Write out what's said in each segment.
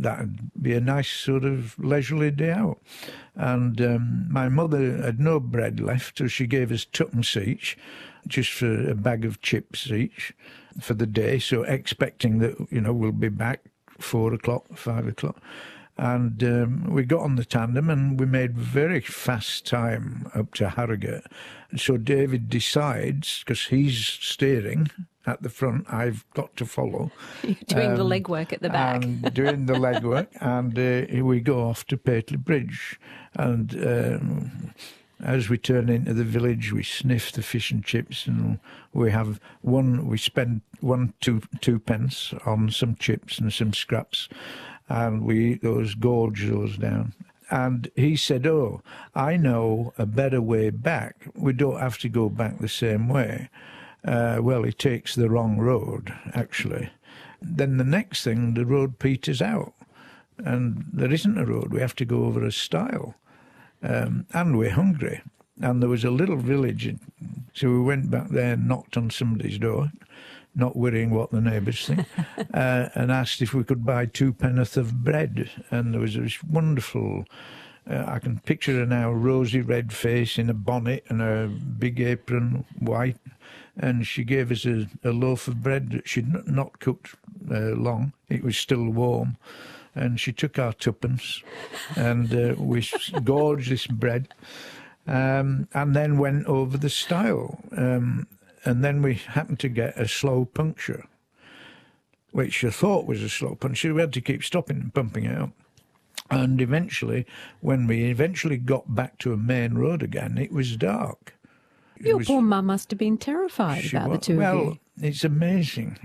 that'd be a nice sort of leisurely day out. And my mother had no bread left, so she gave us twopence each, just for a bag of chips each for the day, so expecting that, we'll be back 4 o'clock, 5 o'clock. And we got on the tandem and we made very fast time up to Harrogate. So David decides, because he's steering at the front, I've got to follow. You're doing the legwork at the back. And doing the legwork, and we go off to Paisley Bridge. And as we turn into the village, we sniff the fish and chips, and we spend two pence on some chips and some scraps, and we eat those, gorge those down. And he said, "Oh, I know a better way back. We don't have to go back the same way." Well, he takes the wrong road, actually. Then the next thing, the road peters out, and there isn't a road. We have to go over a stile. And we're hungry. And there was a little village, so we went back there and knocked on somebody's door, not worrying what the neighbours think, and asked if we could buy 2 penn'orth of bread. And there was this wonderful, I can picture her now, rosy red face in a bonnet and a big apron, white, and she gave us a loaf of bread that she'd not cooked long. It was still warm. And she took our twopence, and we gorged this bread, and then went over the stile. And then we happened to get a slow puncture, which I thought was a slow puncture. We had to keep stopping and pumping it up. And eventually, when we got back to a main road again, it was dark. Your poor mum must have been terrified about the two of you. Well, it's amazing.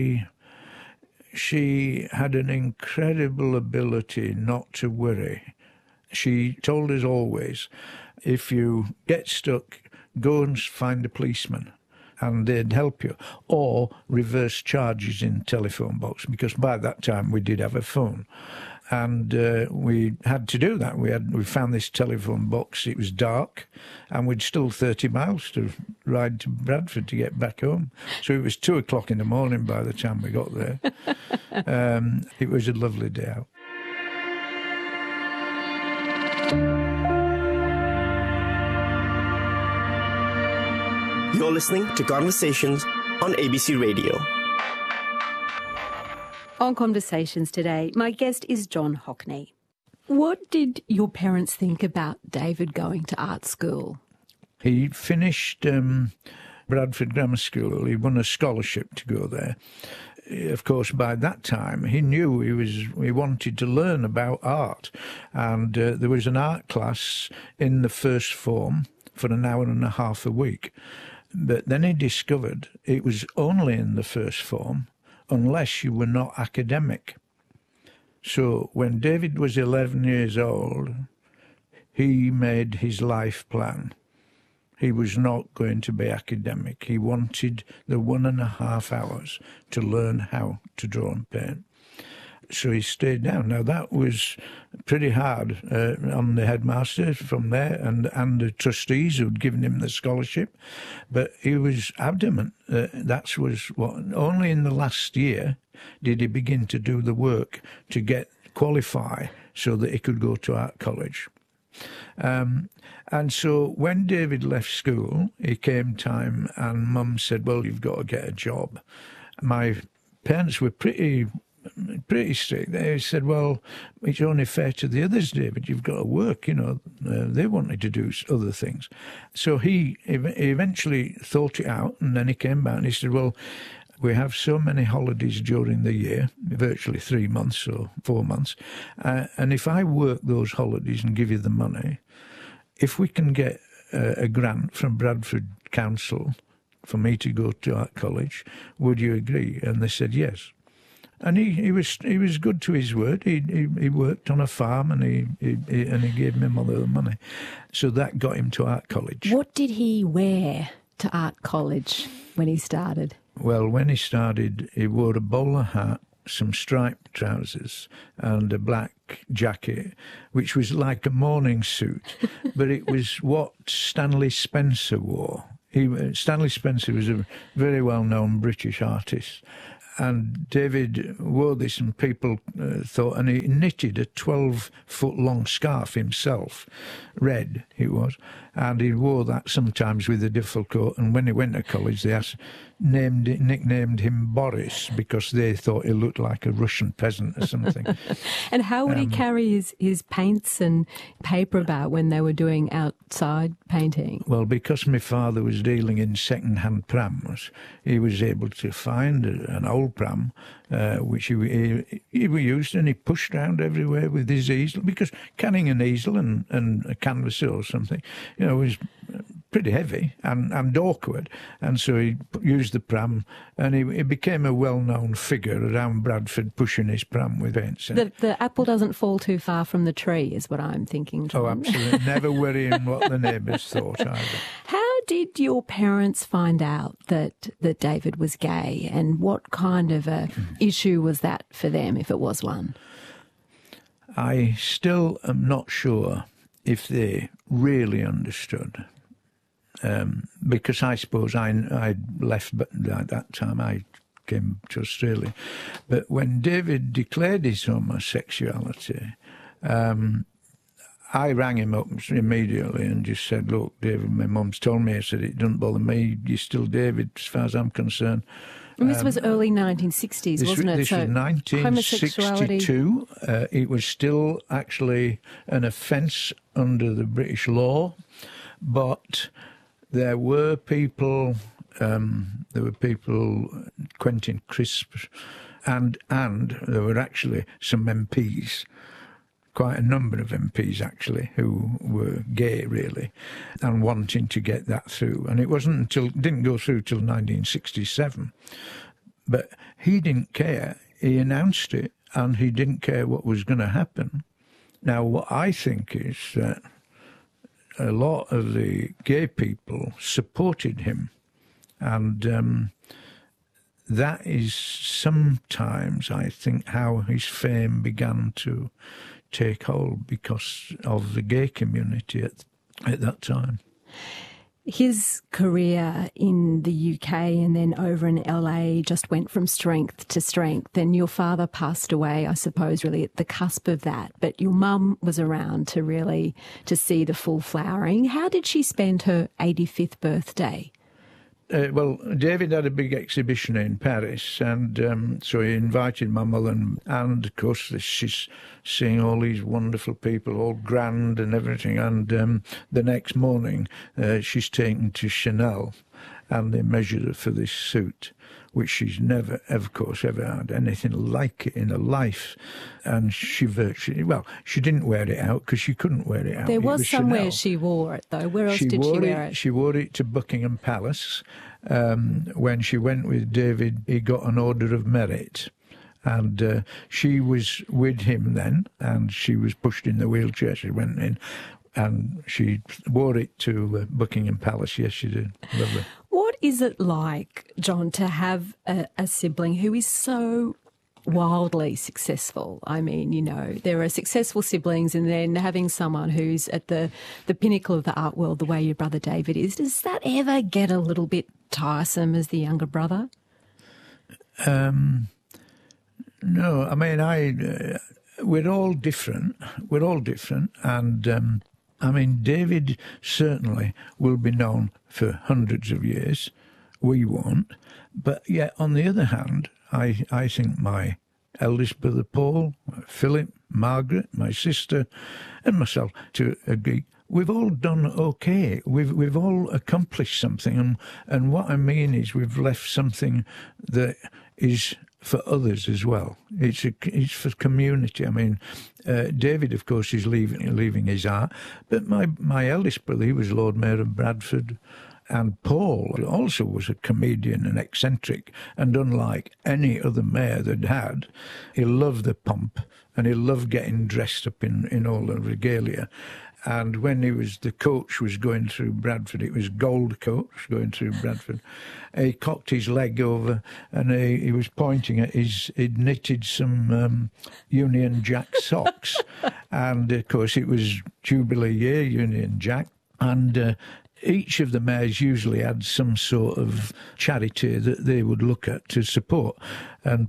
She had an incredible ability not to worry. She told us always, if you get stuck, go and find a policeman and they'd help you, or reverse charges in telephone box, because by that time we did have a phone. And we had to do that. We found this telephone box. It was dark, and we'd still 30 miles to ride to Bradford to get back home. So it was 2 o'clock in the morning by the time we got there. It was a lovely day out. You're listening to Conversations on ABC Radio. On Conversations today, my guest is John Hockney. What did your parents think about David going to art school? He finished Bradford Grammar School. He won a scholarship to go there. Of course, by that time, he knew he wanted to learn about art. And there was an art class in the first form for an hour and a half a week. But then he discovered it was only in the first form unless you were not academic. So when David was 11 years old, he made his life plan. He was not going to be academic. He wanted the 1.5 hours to learn how to draw and paint. So he stayed down. Now, that was pretty hard on the headmaster from there and the trustees who'd given him the scholarship. But he was adamant that was what. Only in the last year did he begin to do the work to qualify so that he could go to art college. And so when David left school, it came time and Mum said, "Well, you've got to get a job." My parents were pretty strict. They said, "Well, it's only fair to the others, David. You've got to work." They wanted to do other things. So he eventually thought it out, and then he came back and he said, "Well, we have so many holidays during the year, virtually 3 months or 4 months, and if I work those holidays and give you the money, if we can get a grant from Bradford Council for me to go to art college, would you agree?" And they said yes. And he was good to his word. He worked on a farm and he gave my mother the money, so that got him to art college. What did he wear to art college when he started? Well, when he started, he wore a bowler hat, some striped trousers, and a black jacket, which was like a morning suit, but it was what Stanley Spencer wore. Stanley Spencer was a very well-known British artist, And David wore this, and people thought, and he knitted a 12-foot-long scarf himself, red he was, and he wore that sometimes with a duffel coat. And when he went to college, they nicknamed him Boris because they thought he looked like a Russian peasant or something. And how would he carry his paints and paper about when they were doing outside painting? Well, because my father was dealing in second-hand prams, he was able to find an old pram, which he used, and he pushed around everywhere with his easel, because carrying an easel and a canvas or something, was pretty heavy and awkward. And so he used the pram, and he became a well-known figure around Bradford, pushing his pram with paints. The apple doesn't fall too far from the tree is what I'm thinking, John. Oh, absolutely. Never worrying what the neighbours thought either. How did your parents find out that David was gay, and what kind of a issue was that for them, if it was one? I still am not sure if they really understood. Because I suppose I left at that time. I came to Australia. But when David declared his homosexuality, I rang him up immediately and just said, "Look, David, my mum's told me." I said, "It doesn't bother me. You're still David as far as I'm concerned." And this was early 1960s, wasn't it? This was 1962. It was still actually an offence under the British law, but there were people, Quentin Crisp, and there were actually some MPs, quite a number of MPs actually, who were gay really, and wanting to get that through. And it didn't go through till 1967. But he didn't care. He announced it, and he didn't care what was going to happen. Now, what I think is that a lot of the gay people supported him, and that is sometimes, I think, how his fame began to take hold, because of the gay community at that time. His career in the UK and then over in LA just went from strength to strength. And your father passed away, I suppose, really at the cusp of that. But your mum was around to see the full flowering. How did she spend her 85th birthday? Well, David had a big exhibition in Paris, and so he invited my mother, and of course she's seeing all these wonderful people, all grand and everything, and the next morning she's taken to Chanel, and they measured her for this suit, which she's never, of course, ever had anything like it in her life. And she didn't wear it out because she couldn't wear it out. There was somewhere Chanel. She wore it, though. Where else did she wear it? She wore it to Buckingham Palace. When she went with David, he got an Order of Merit. And she was with him then, and she was pushed in the wheelchair. She went in, and she wore it to Buckingham Palace. Yes, she did. Lovely. What is it like, John, to have a sibling who is so wildly successful? I mean, there are successful siblings, and then having someone who's at the pinnacle of the art world the way your brother David is, does that ever get a little bit tiresome as the younger brother? No, I mean, we're all different. We're all different, and I mean, David certainly will be known for hundreds of years. We won't. But yet, on the other hand, I think my eldest brother Paul, Philip, Margaret, my sister, and myself, to agree, we've all done okay. We've all accomplished something, and what I mean is we've left something that is for others as well. It's for community. I mean, David, of course, is leaving his art, but my eldest brother, he was Lord Mayor of Bradford, and Paul also was a comedian and eccentric, and unlike any other mayor they'd had, he loved the pomp, and he loved getting dressed up in all the regalia. And when the coach was going through Bradford, it was gold coach going through Bradford, he cocked his leg over and he was pointing at he'd knitted some Union Jack socks. And, of course, it was Jubilee year, Union Jack. And each of the mayors usually had some sort of charity that they would look at to support. And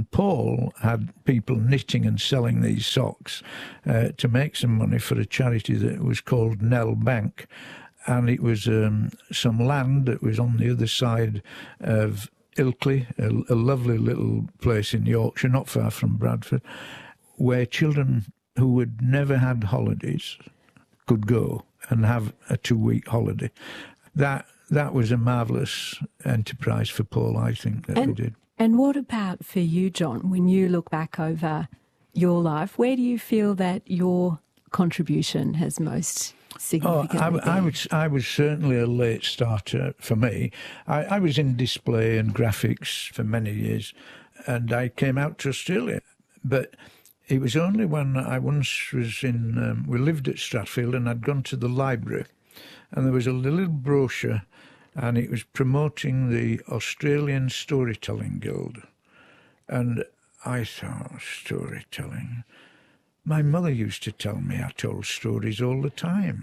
Paul had people knitting and selling these socks to make some money for a charity that was called Nell Bank. And it was some land that was on the other side of Ilkley, a lovely little place in Yorkshire, not far from Bradford, where children who had never had holidays could go and have a 2-week holiday. That was a marvellous enterprise for Paul, I think, that we did. And what about for you, John, when you look back over your life, where do you feel that your contribution has most significantly been? I was certainly a late starter for me. I was in display and graphics for many years, and I came out to Australia. But it was only when I once was in, we lived at Stratfield, and I'd gone to the library, and there was a little brochure, and it was promoting the Australian Storytelling Guild. And I thought, storytelling? My mother used to tell me I told stories all the time.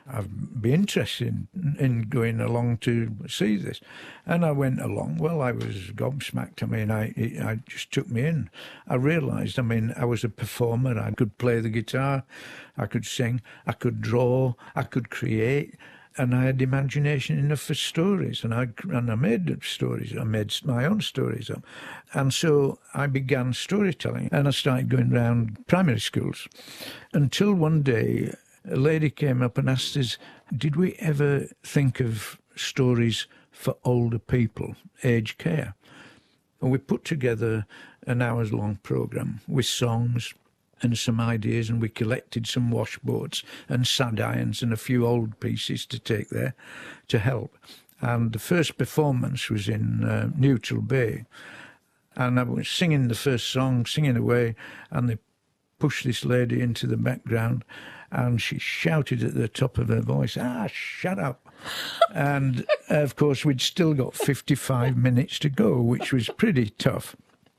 I'd be interested in going along to see this. And I went along. Well, I was gobsmacked. I mean, I just took me in. I realised, I was a performer. I could play the guitar, I could sing, I could draw, I could create, and I had imagination enough for stories. And I made up stories. I made my own stories up. And so I began storytelling, and I started going around primary schools until one day a lady came up and asked us, did we ever think of stories for older people, aged care? And we put together an hours-long programme with songs and some ideas, and we collected some washboards and sad irons and a few old pieces to take there to help. And the first performance was in Neutral Bay, and I was singing the first song, singing away, and they pushed this lady into the background, and she shouted at the top of her voice, shut up. And, of course, we'd still got 55 minutes to go, which was pretty tough.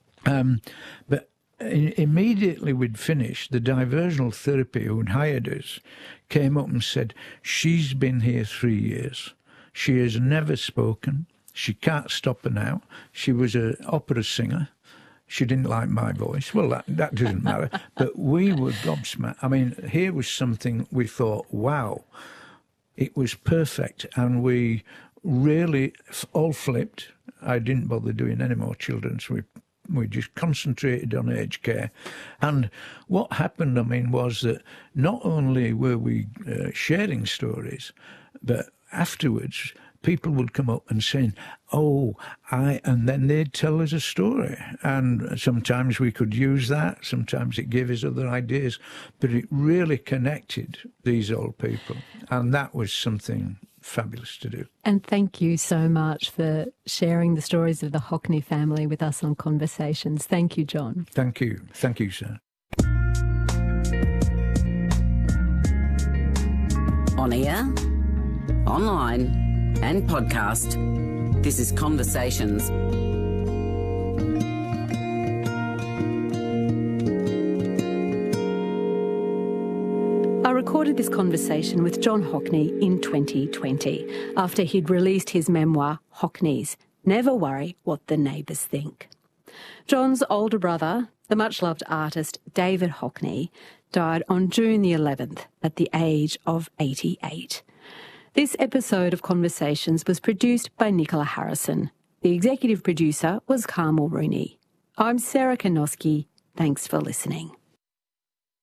But immediately we'd finished, the diversional therapy who'd hired us came up and said, she's been here 3 years. She has never spoken. She can't stop her now. She was an opera singer. She didn't like my voice. Well, that doesn't matter. But we were gobsmacked. Here was something we thought, wow, it was perfect. And we really all flipped. I didn't bother doing any more children's. We just concentrated on aged care. And what happened, was that not only were we sharing stories, but afterwards people would come up and saying, and then they'd tell us a story. And sometimes we could use that, sometimes it gave us other ideas, but it really connected these old people. And that was something fabulous to do. And thank you so much for sharing the stories of the Hockney family with us on Conversations. Thank you, John. Thank you. Thank you, sir. On air, online, and podcast, this is Conversations. I recorded this conversation with John Hockney in 2020 after he'd released his memoir, Hockneys, Never Worry What the Neighbours Think. John's older brother, the much-loved artist David Hockney, died on June the 11th at the age of 88. This episode of Conversations was produced by Nicola Harrison. The executive producer was Carmel Rooney. I'm Sarah Kanoski. Thanks for listening.